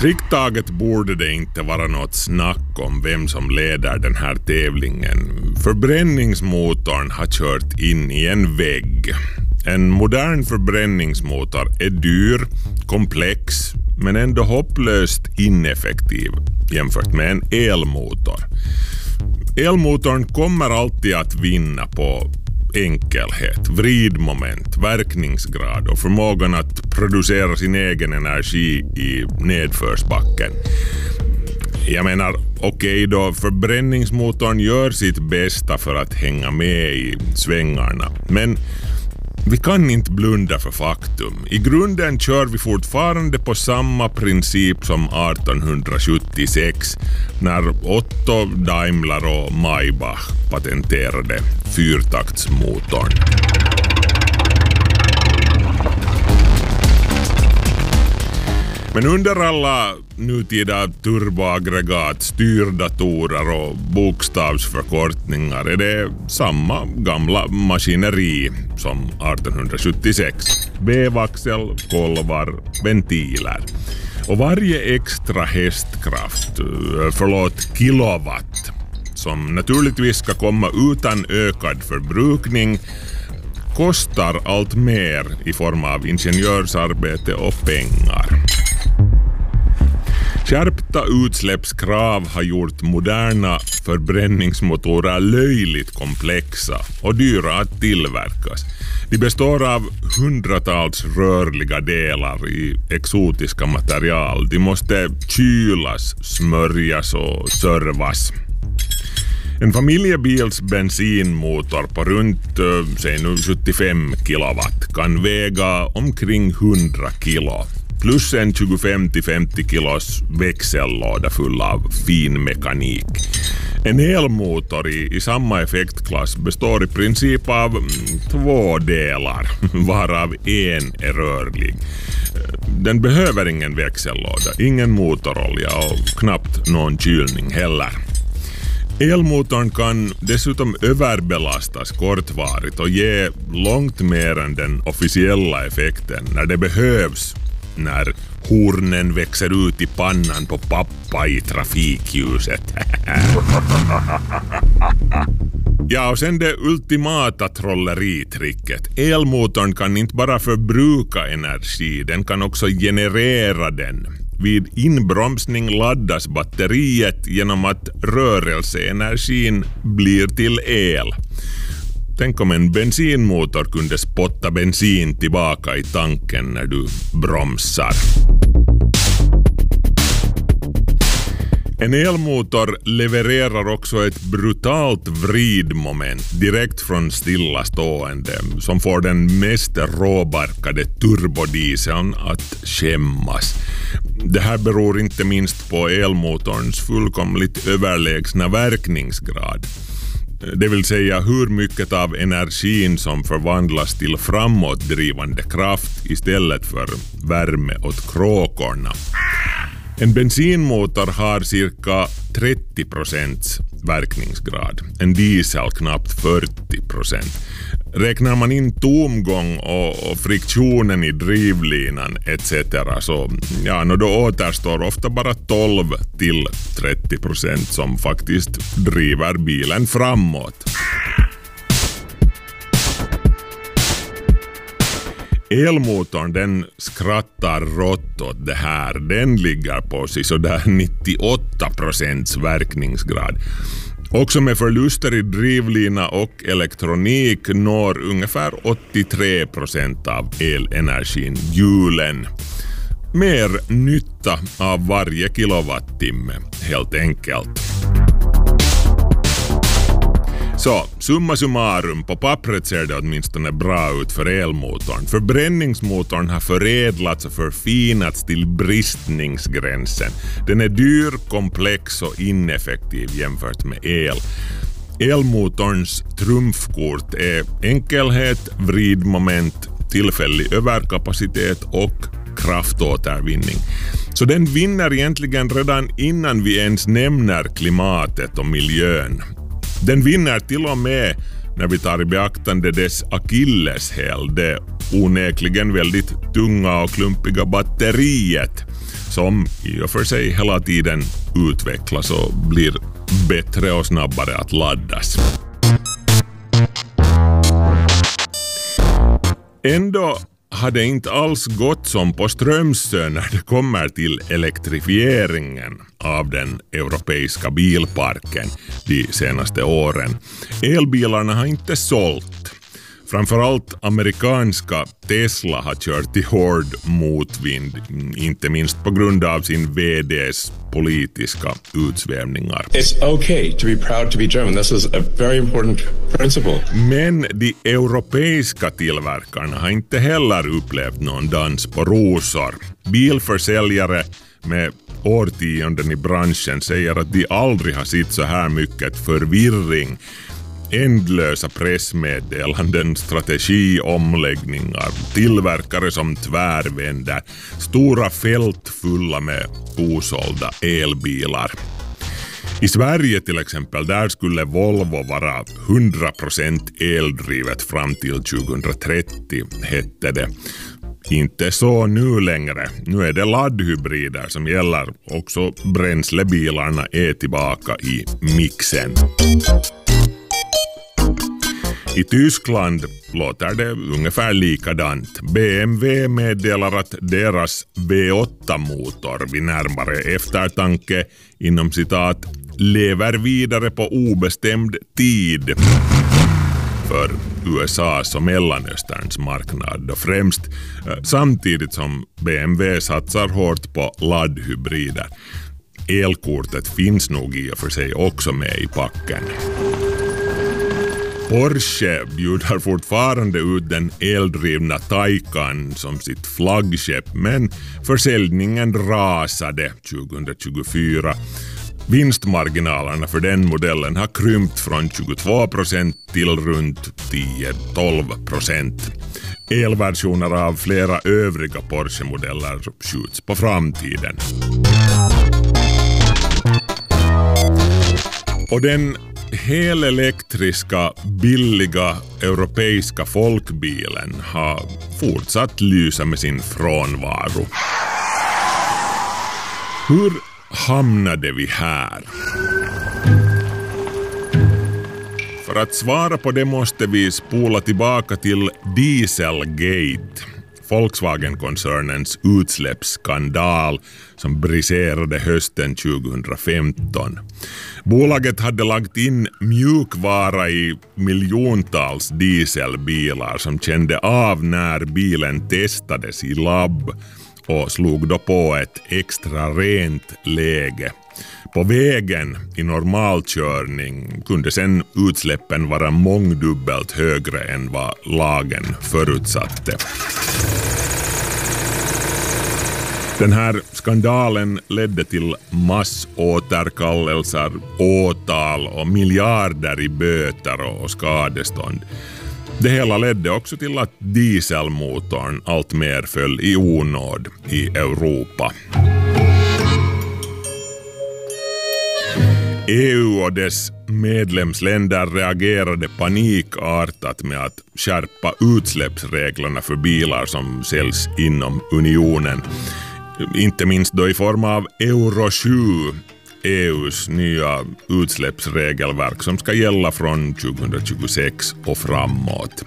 Strikt taget borde det inte vara något snack om vem som leder den här tävlingen. Förbränningsmotorn har kört in i en vägg. En modern förbränningsmotor är dyr, komplex, men ändå hopplöst ineffektiv jämfört med en elmotor. Elmotorn kommer alltid att vinna på enkelhet, vridmoment, verkningsgrad och förmågan att producera sin egen energi i nedförsbacken. Jag menar, okej då, förbränningsmotorn gör sitt bästa för att hänga med i svängarna, men vi kan inte blunda för faktum. I grunden kör vi fortfarande på samma princip som 1876 när Otto Daimler och Maybach patenterade fyrtaktsmotorn. Men under alla nutida turboaggregat, styrdatorer och bokstavsförkortningar är det samma gamla maskineri som 1876. Vevaxel, kolvar, ventiler. Och varje extra kilowatt, som naturligtvis ska komma utan ökad förbrukning, kostar allt mer i form av ingenjörsarbete och pengar. Skärpta utsläppskrav har gjort moderna förbränningsmotorer löjligt komplexa och dyra att tillverkas. De består av hundratals rörliga delar i exotiska material. De måste kylas, smörjas och servas. En familjebils bensinmotor på runt 75 kilowatt kan väga omkring 100 kilo. Plus en 25-50 kilos växellåda full av fin mekanik. En elmotor i samma effektklass består i princip av 2 delar, varav en är rörlig. Den behöver ingen växellåda, ingen motorolja och knappt någon kylning heller. Elmotorn kan dessutom överbelastas kortvarigt och ge långt mer än den officiella effekten när det behövs, när hornen växer ut i pannan på pappa i trafikljuset. Ja, och sen det ultimata trolleritricket. Elmotorn kan inte bara förbruka energi, den kan också generera den. Vid inbromsning laddas batteriet genom att rörelseenergin blir till el. Tänk om en bensinmotor kunde spotta bensin tillbaka i tanken när du bromsar. En elmotor levererar också ett brutalt vridmoment direkt från stillastående som får den mest råbarkade turbodieseln att skämmas. Det här beror inte minst på elmotorns fullkomligt överlägsna verkningsgrad. Det vill säga hur mycket av energin som förvandlas till framåtdrivande kraft istället för värme åt kråkorna. En bensinmotor har cirka 30% verkningsgrad, en diesel knappt 40%. Räknar man in tomgång och friktionen i drivlinan etc. så då återstår ofta bara 12-30% som faktiskt driver bilen framåt. Elmotorn den skrattar rått åt det här. Den ligger på sådär 98% verkningsgrad. Också med förluster i drivlina och elektronik når ungefär 83% av elenergin hjulen. Mer nytta av varje kilowattimme, helt enkelt. Så, summa summarum, på pappret ser det åtminstone bra ut för elmotorn. Förbränningsmotorn har förädlats och förfinats till bristningsgränsen. Den är dyr, komplex och ineffektiv jämfört med el. Elmotorns trumfkort är enkelhet, vridmoment, tillfällig överkapacitet och kraftåtervinning. Så den vinner egentligen redan innan vi ens nämner klimatet och miljön. Den vinner till och med när vi tar i beaktande dess akilleshäl, det onekligen väldigt tunga och klumpiga batteriet. som i och för sig hela tiden utvecklas och blir bättre och snabbare att laddas. Ändå har det inte alls gått som på Strömsö när det kommer till elektrifieringen av den europeiska bilparken de senaste åren. Elbilarna har inte sålt. Framförallt amerikanska Tesla har kört i hård motvind, inte minst på grund av sin VDs politiska utsvävningar. It's okay to be proud to be German. This is a very important principle. Men de europeiska tillverkarna har inte heller upplevt någon dans på rosor. Bilförsäljare med årtionden i branschen säger att de aldrig har sett så här mycket förvirring. Ändlösa pressmeddelanden, strategiomläggningar, tillverkare som tvärvänder, stora fält fulla med osålda elbilar. I Sverige till exempel, där skulle Volvo vara 100% eldrivet fram till 2030, hette det. Inte så nu längre. Nu är det laddhybrider som gäller. Också bränslebilarna är tillbaka i mixen. I Tyskland låter det ungefär likadant. BMW meddelar att deras V8-motor vid närmare eftertanke inom citat lever vidare på obestämd tid för USAs och Mellanösterns marknad och främst, samtidigt som BMW satsar hårt på laddhybrider. Elkortet finns nog i och för sig också med i packen. Porsche bjuder fortfarande ut den eldrivna Taycan som sitt flaggskepp, men försäljningen rasade 2024. Vinstmarginalerna för den modellen har krympt från 22% till runt 10-12%. Elversioner av flera övriga Porsche-modeller skjuts på framtiden. Och den helelektriska, billiga europeiska folkbilen har fortsatt lysa med sin frånvaro. Hur hamnade vi här? För att svara på det måste vi spola tillbaka till Dieselgate, Volkswagen-koncernens utsläppsskandal som briserade hösten 2015. Bolaget hade lagt in mjukvara i miljontals dieselbilar som kände av när bilen testades i labb och slog då på ett extra rent läge. På vägen i normalkörning kunde sedan utsläppen vara mångdubbelt högre än vad lagen förutsatte. Den här skandalen ledde till massåterkallelser, åtal och miljarder i böter och skadestånd. Det hela ledde också till att dieselmotorn allt mer föll i onåd i Europa. EU och dess medlemsländer reagerade panikartat med att skärpa utsläppsreglerna för bilar som säljs inom unionen. Inte minst då i form av Euro 7, EUs nya utsläppsregelverk som ska gälla från 2026 och framåt.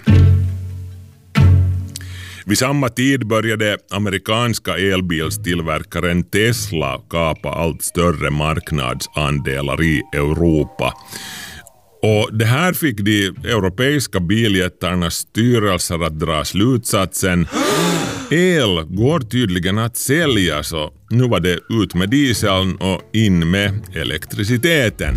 Vid samma tid började amerikanska elbilstillverkaren Tesla kapa allt större marknadsandelar i Europa. Och det här fick de europeiska biljättarnas styrelser att dra slutsatsen: el går tydligen att sälja, så nu var det ut med dieseln och in med elektriciteten.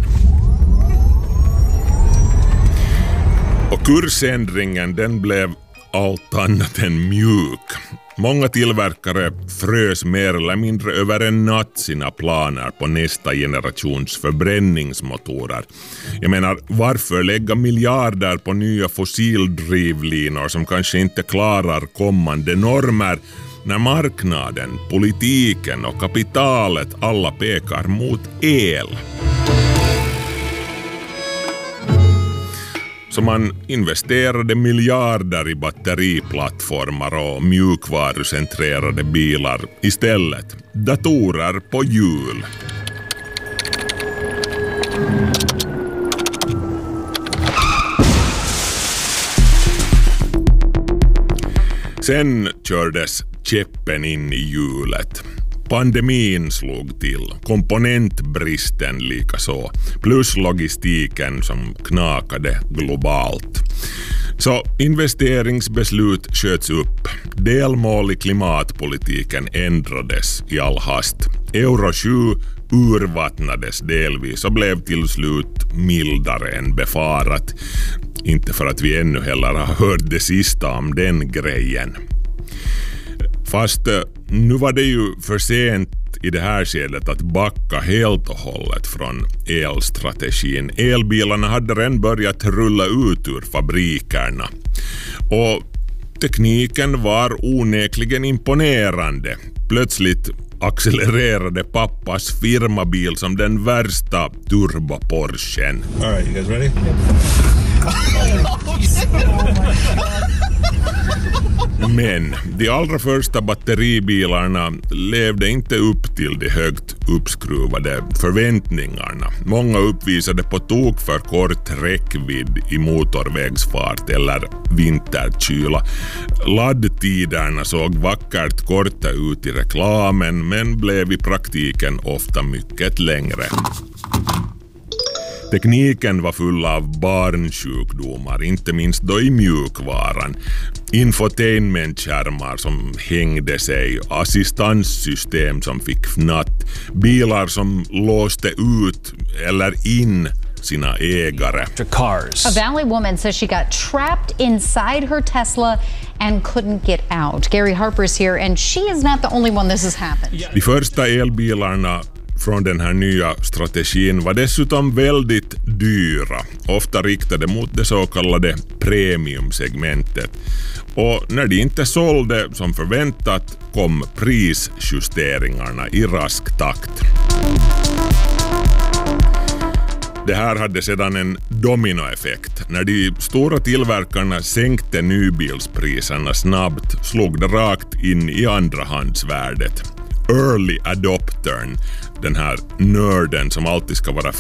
Och kursändringen den blev allt annat än mjuk. Många tillverkare frös mer eller mindre över en natt sina planer på nästa generations förbränningsmotorer. Jag menar, varför lägga miljarder på nya fossildrivlinor som kanske inte klarar kommande normer när marknaden, politiken och kapitalet alla pekar mot el? Så man investerade miljarder i batteriplattformar och mjukvarucentrerade bilar istället. Datorer på hjul. Sen kördes käppen in i hjulet. Pandemin slog till, komponentbristen likaså, plus logistiken som knakade globalt. Så investeringsbeslut sköts upp. Delmål i klimatpolitiken ändrades i all hast. Euro 7 urvattnades delvis och blev till slut mildare än befarat. Inte för att vi ännu heller har hört det sista om den grejen. Fast nu var det ju för sent i det här skedet att backa helt och hållet från elstrategin. Elbilarna hade redan börjat rulla ut ur fabrikerna. Och tekniken var onekligen imponerande. Plötsligt accelererade pappas firmabil som den värsta turbo-Porschen. All right, you guys ready? Men de allra första batteribilarna levde inte upp till de högt uppskruvade förväntningarna. Många uppvisade på tok för kort räckvidd i motorvägsfart eller vinterkyla. Laddtiderna såg vackert korta ut i reklamen men blev i praktiken ofta mycket längre. Tekniken var full av barnsjukdomar, inte minst då i mjukvaran. Infotainmentskärmar som hängde sig, assistanssystem som fick fnatt, bilar som låste ut eller in sina ägare. A Valley woman says she got trapped inside her Tesla and couldn't get out. Gary Harper's here and she is not the only one this has happened. De första elbilarna från den här nya strategin var dessutom väldigt dyra, ofta riktade mot det så kallade premiumsegmentet. Och när de inte sålde som förväntat kom prisjusteringarna i rask takt. Det här hade sedan en dominoeffekt. När de stora tillverkarna sänkte nybilspriserna snabbt slog det rakt in i andrahandsvärdet. Early adoptern, den här nörden som alltid ska vara